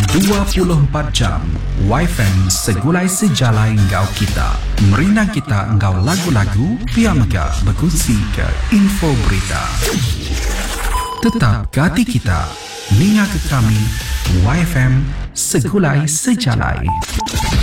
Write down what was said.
24 jam YFM segulai sejalai engkau kita. Merina kita engkau lagu-lagu, pihak mega berkongsi ke info berita. Tetap ke hati kita, ninga ke kami, YFM segulai sejalai.